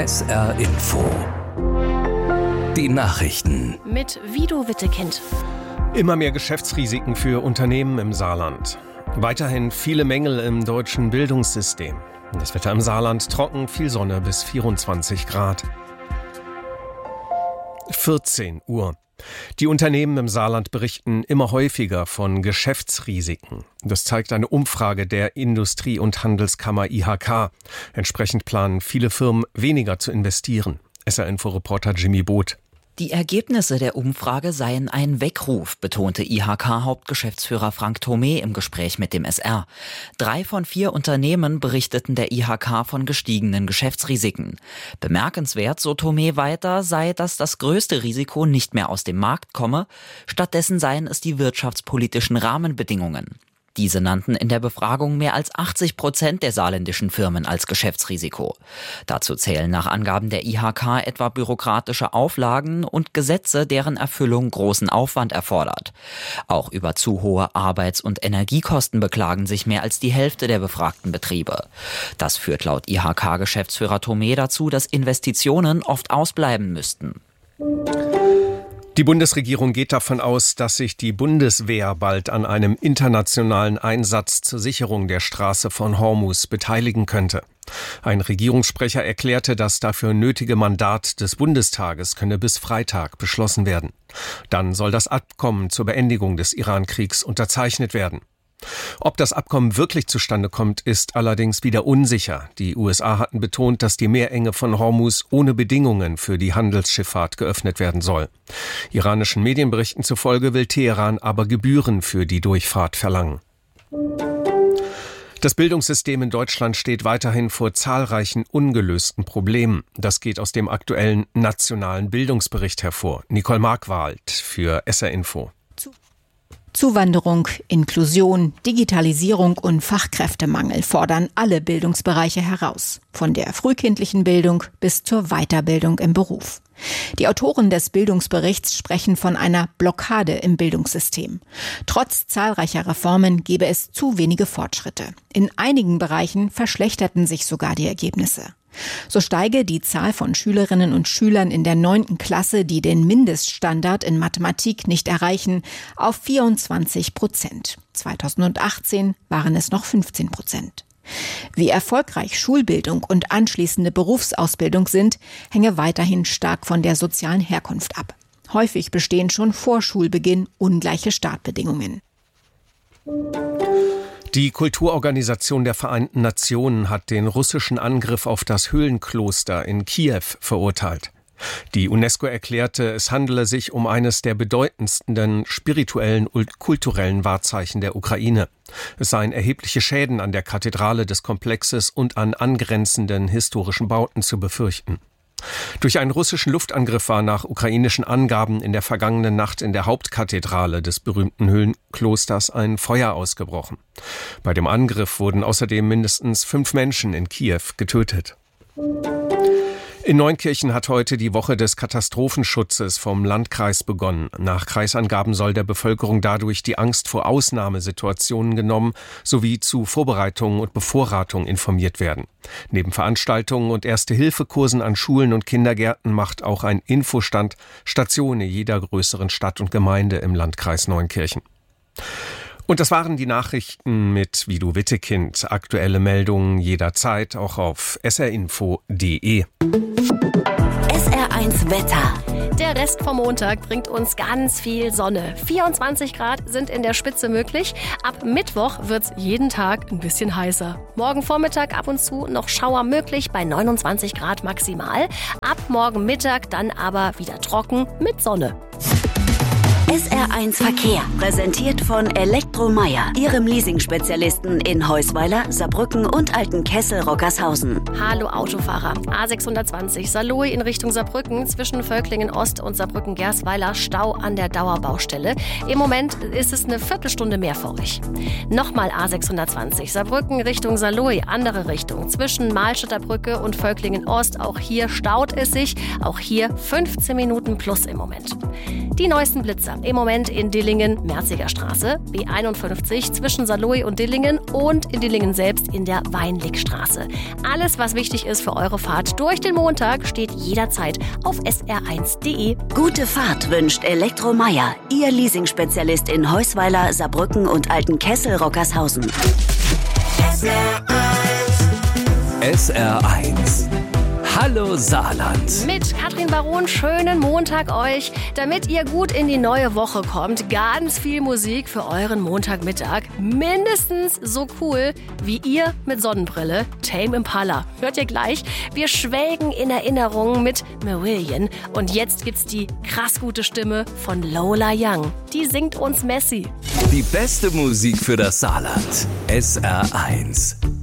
SR Info. Die Nachrichten. Mit Vido Wittekind. Immer mehr Geschäftsrisiken für Unternehmen im Saarland. Weiterhin viele Mängel im deutschen Bildungssystem. Das Wetter im Saarland trocken, viel Sonne bis 24 Grad. 14 Uhr. Die Unternehmen im Saarland berichten immer häufiger von Geschäftsrisiken. Das zeigt eine Umfrage der Industrie- und Handelskammer IHK. Entsprechend planen viele Firmen weniger zu investieren. SR-Info-Reporter Jimmy Both. Die Ergebnisse der Umfrage seien ein Weckruf, betonte IHK-Hauptgeschäftsführer Frank Thomé im Gespräch mit dem SR. 3 von 4 Unternehmen berichteten der IHK von gestiegenen Geschäftsrisiken. Bemerkenswert, so Thomé weiter, sei, dass das größte Risiko nicht mehr aus dem Markt komme. Stattdessen seien es die wirtschaftspolitischen Rahmenbedingungen. Diese nannten in der Befragung mehr als 80% der saarländischen Firmen als Geschäftsrisiko. Dazu zählen nach Angaben der IHK etwa bürokratische Auflagen und Gesetze, deren Erfüllung großen Aufwand erfordert. Auch über zu hohe Arbeits- und Energiekosten beklagen sich mehr als die Hälfte der befragten Betriebe. Das führt laut IHK-Geschäftsführer Thomé dazu, dass Investitionen oft ausbleiben müssten. Die Bundesregierung geht davon aus, dass sich die Bundeswehr bald an einem internationalen Einsatz zur Sicherung der Straße von Hormuz beteiligen könnte. Ein Regierungssprecher erklärte, das dafür nötige Mandat des Bundestages könne bis Freitag beschlossen werden. Dann soll das Abkommen zur Beendigung des Iran-Kriegs unterzeichnet werden. Ob das Abkommen wirklich zustande kommt, ist allerdings wieder unsicher. Die USA hatten betont, dass die Meerenge von Hormuz ohne Bedingungen für die Handelsschifffahrt geöffnet werden soll. Iranischen Medienberichten zufolge will Teheran aber Gebühren für die Durchfahrt verlangen. Das Bildungssystem in Deutschland steht weiterhin vor zahlreichen ungelösten Problemen. Das geht aus dem aktuellen nationalen Bildungsbericht hervor. Nicole Markwald für SR Info. Zuwanderung, Inklusion, Digitalisierung und Fachkräftemangel fordern alle Bildungsbereiche heraus, von der frühkindlichen Bildung bis zur Weiterbildung im Beruf. Die Autoren des Bildungsberichts sprechen von einer Blockade im Bildungssystem. Trotz zahlreicher Reformen gebe es zu wenige Fortschritte. In einigen Bereichen verschlechterten sich sogar die Ergebnisse. So steige die Zahl von Schülerinnen und Schülern in der 9. Klasse, die den Mindeststandard in Mathematik nicht erreichen, auf 24%. 2018 waren es noch 15%. Wie erfolgreich Schulbildung und anschließende Berufsausbildung sind, hänge weiterhin stark von der sozialen Herkunft ab. Häufig bestehen schon vor Schulbeginn ungleiche Startbedingungen. Die Kulturorganisation der Vereinten Nationen hat den russischen Angriff auf das Höhlenkloster in Kiew verurteilt. Die UNESCO erklärte, es handele sich um eines der bedeutendsten spirituellen und kulturellen Wahrzeichen der Ukraine. Es seien erhebliche Schäden an der Kathedrale des Komplexes und an angrenzenden historischen Bauten zu befürchten. Durch einen russischen Luftangriff war nach ukrainischen Angaben in der vergangenen Nacht in der Hauptkathedrale des berühmten Höhlenklosters ein Feuer ausgebrochen. Bei dem Angriff wurden außerdem mindestens 5 Menschen in Kiew getötet. In Neunkirchen hat heute die Woche des Katastrophenschutzes vom Landkreis begonnen. Nach Kreisangaben soll der Bevölkerung dadurch die Angst vor Ausnahmesituationen genommen sowie zu Vorbereitungen und Bevorratung informiert werden. Neben Veranstaltungen und Erste-Hilfe-Kursen an Schulen und Kindergärten macht auch ein Infostand Station in jeder größeren Stadt und Gemeinde im Landkreis Neunkirchen. Und das waren die Nachrichten mit Vido Wittekind. Aktuelle Meldungen jederzeit auch auf srinfo.de. SR1 Wetter. Der Rest vom Montag bringt uns ganz viel Sonne. 24 Grad sind in der Spitze möglich. Ab Mittwoch wird's jeden Tag ein bisschen heißer. Morgen Vormittag ab und zu noch Schauer möglich bei 29 Grad maximal. Ab morgen Mittag dann aber wieder trocken mit Sonne. SR1 Verkehr, präsentiert von Elektromeier, Ihrem Leasing-Spezialisten in Heusweiler, Saarbrücken und Altenkessel-Rockershausen. Hallo Autofahrer. A620 Saarlouis in Richtung Saarbrücken zwischen Völklingen Ost und Saarbrücken-Gersweiler Stau an der Dauerbaustelle. Im Moment ist es eine Viertelstunde mehr für euch. Nochmal A620 Saarbrücken Richtung Saarlouis, andere Richtung zwischen Mahlstädter Brücke und Völklingen Ost. Auch hier staut es sich. Auch hier 15 Minuten plus im Moment. Die neuesten Blitzer im Moment in Dillingen, Merziger Straße, B51 zwischen Saarlouis und Dillingen und in Dillingen selbst in der Weinligstraße. Alles, was wichtig ist für eure Fahrt durch den Montag, steht jederzeit auf sr1.de. Gute Fahrt wünscht Elektromeier, Ihr Leasingspezialist in Heusweiler, Saarbrücken und Altenkessel-Rockershausen. SR1. Hallo Saarland. Mit Katrin Baron, schönen Montag euch. Damit ihr gut in die neue Woche kommt, ganz viel Musik für euren Montagmittag. Mindestens so cool wie ihr mit Sonnenbrille. Tame Impala. Hört ihr gleich? Wir schwelgen in Erinnerungen mit Marillion. Und jetzt gibt's die krass gute Stimme von Lola Young. Die singt uns Messi. Die beste Musik für das Saarland. SR1.